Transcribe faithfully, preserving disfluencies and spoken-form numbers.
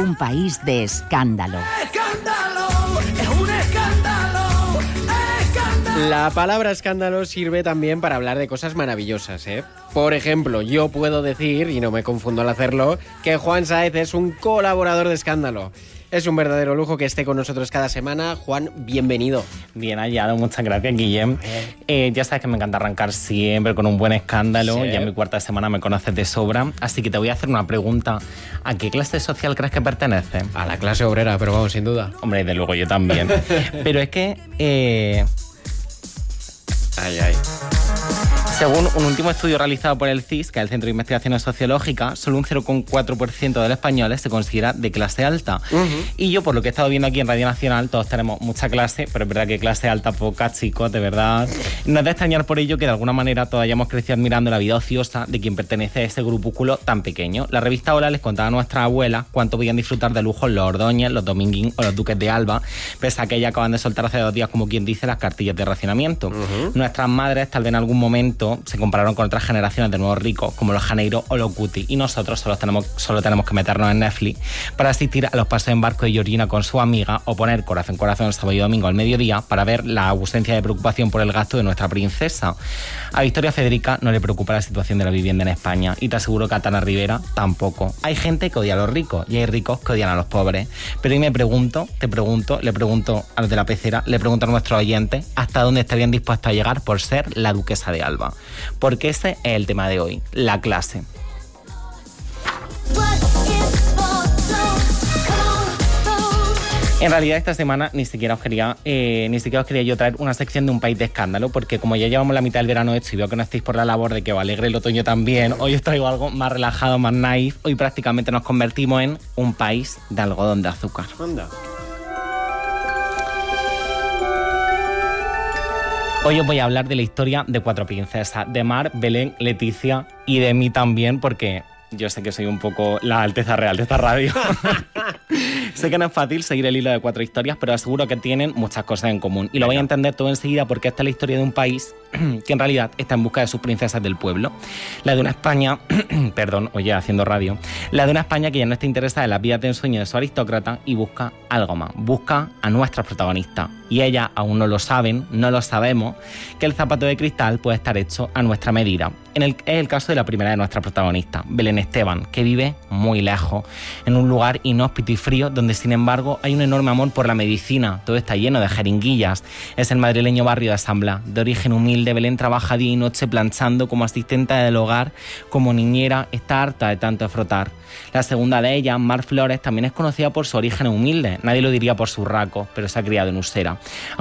un país de escándalo. ¡Escándalo! ¡Es un escándalo! ¡Escándalo! La palabra escándalo sirve también para hablar de cosas maravillosas, ¿eh? Por ejemplo, yo puedo decir, y no me confundo al hacerlo, que Juan Sáez es un colaborador de Escándalo. Es un verdadero lujo que esté con nosotros cada semana. Juan, bienvenido. Bien hallado, muchas gracias, Guillem. Eh, ya sabes que me encanta arrancar siempre con un buen escándalo. Sí. Ya en mi cuarta semana me conoces de sobra. Así que te voy a hacer una pregunta. ¿A qué clase social crees que pertenece? A la clase obrera, pero vamos, sin duda. Hombre, de luego yo también. Pero es que... Eh... Ay, ay. Según un último estudio realizado por el C I S, que es el Centro de Investigaciones Sociológicas, solo un cero coma cuatro por ciento de los españoles se considera de clase alta. Uh-huh. Y yo, por lo que he estado viendo aquí en Radio Nacional, todos tenemos mucha clase, pero es verdad que clase alta poca, chicos, de verdad. No es de extrañar por ello que de alguna manera todos hayamos crecido admirando la vida ociosa de quien pertenece a ese grupúsculo tan pequeño. La revista Hola les contaba a nuestras abuelas cuánto podían disfrutar de lujos los Ordóñez, los Dominguín o los Duques de Alba, pese a que ellas acaban de soltar hace dos días, como quien dice, las cartillas de racionamiento. Uh-huh. Nuestras madres, tal vez en algún momento, se compararon con otras generaciones de nuevos ricos como los Janeiro o los Guti, y nosotros solo tenemos, solo tenemos que meternos en Netflix para asistir a los paseos en barco de Georgina con su amiga o poner corazón corazón el sábado y domingo al mediodía para ver la ausencia de preocupación por el gasto de nuestra princesa. A Victoria Federica no le preocupa la situación de la vivienda en España, y te aseguro que a Tana Rivera tampoco. Hay gente que odia a los ricos y hay ricos que odian a los pobres, pero hoy me pregunto, te pregunto, le pregunto a los de la pecera, le pregunto a nuestros oyentes hasta dónde estarían dispuestos a llegar por ser la duquesa de Alba. Porque ese es el tema de hoy, la clase. En realidad esta semana ni siquiera os quería eh, ni siquiera os quería yo traer una sección de un país de escándalo, porque como ya llevamos la mitad del verano hecho y veo que no estáis por la labor de que os alegre el otoño también, hoy os traigo algo más relajado, más naif. Hoy prácticamente nos convertimos en un país de algodón de azúcar. Anda. Hoy os voy a hablar de la historia de cuatro princesas, de Mar, Belén, Leticia y de mí también, porque yo sé que soy un poco la Alteza Real de esta radio. Sé que no es fácil seguir el hilo de cuatro historias, pero aseguro que tienen muchas cosas en común. Y lo voy a entender todo enseguida, porque esta es la historia de un país que en realidad está en busca de sus princesas del pueblo. La de una España, perdón, oye, haciendo radio, la de una España que ya no está interesada en las vidas de ensueño de su aristócrata y busca algo más, busca a nuestras protagonistas. Y ellas aún no lo saben, no lo sabemos, que el zapato de cristal puede estar hecho a nuestra medida. En el, es el caso de la primera de nuestras protagonistas, Belén Esteban, que vive muy lejos, en un lugar inhóspito y frío, donde sin embargo hay un enorme amor por la medicina. Todo está lleno de jeringuillas. Es el madrileño barrio de San Blas. De origen humilde, Belén trabaja día y noche planchando como asistente del hogar, como niñera, está harta de tanto frotar. La segunda de ellas, Mar Flores, también es conocida por su origen humilde. Nadie lo diría por su raco, pero se ha criado en Usera.